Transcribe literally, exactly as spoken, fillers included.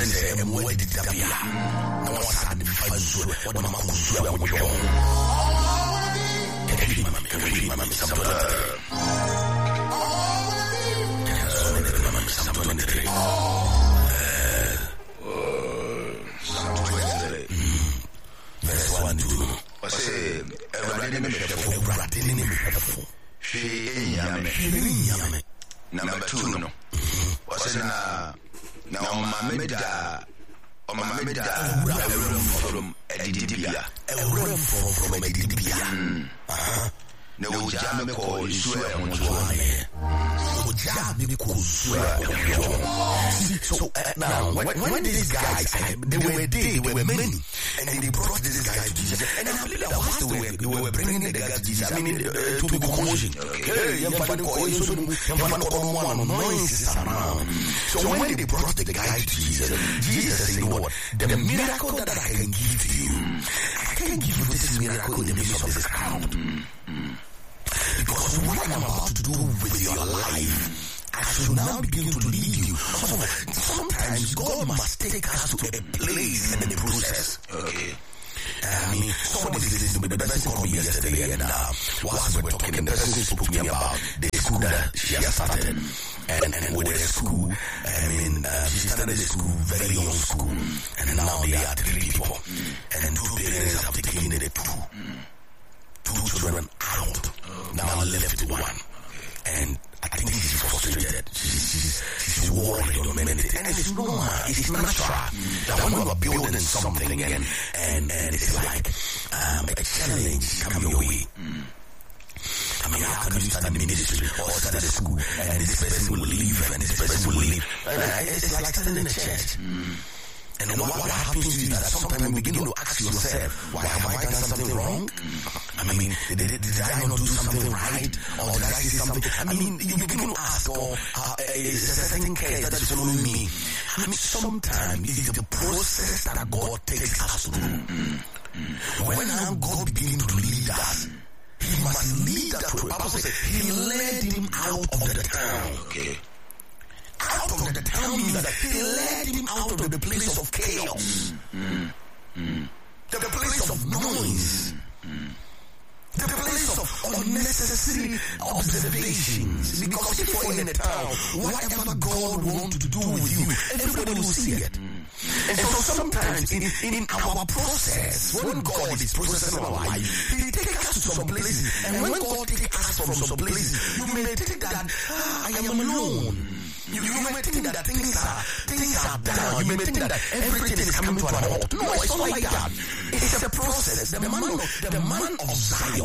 friends say and where did that be? No one had the fun what my mom was doing with your can you mama can you mama some verse one two. I say, everybody name me she yame. Number two, no. Was na na mameda o mameda a room from Edibia. A room from Edibia. Ah. No jam ko isu e ho no jam ko isu e ho. So uh, now when, when these guys uh, they were they, they were many and they brought this guy to Jesus and I believe that was the way they were bringing the guy to Jesus. I mean uh, to be commotion. Okay, yam fa ko so yam fa ko one noise around. So when they brought the guy to Jesus, Jesus said, "What? The miracle that I can give to you, I can give you this miracle in the midst of this crowd." Because what I'm about to do with your life, I should now begin to lead you. Sometimes God must take us to a place in the process. Okay. I mean, somebody listened to me, the person called me yesterday, and uh, whilst we were talking, the person spoke to me about the school that she has started. And, and with the school, I mean, uh, she started the school, very young school, and now there are three people, and two parents have taken the two. Two children out. Now left one. And I think she's frustrated. She's, she's, she's worried or many. And it's normal. It's natural. That when you are building something and, and, and it's like um, a challenge come your way. I mean, how can you start a ministry or start a school and this person will leave and this person will leave? And it's like starting a church. And what, what happens to you is that sometimes you begin to ask yourself, why have I done something wrong? I mean, did, did, did I not do something right? Or did I say something? I mean, you begin to ask, or uh, is there a certain case that is following me? I mean, sometimes it is the process that God takes us through. When our God begins to lead us, He must lead us to a purpose. He led him out of the town. Okay. Out of the town means that he led him out of the place of chaos, mm, mm. the place of noise, mm. the place of unnecessary observations. Because if you're in a town, whatever God wants to do with you, everybody will see it. And so sometimes in, in our process, when God is processing our life, He takes us to some places. And when God takes us from some places, you may think that ah, I am alone. You, you may think that things are things are down. You may think that everything is coming to an halt. No, it's not like that. It's a process. The man of, the man of Zion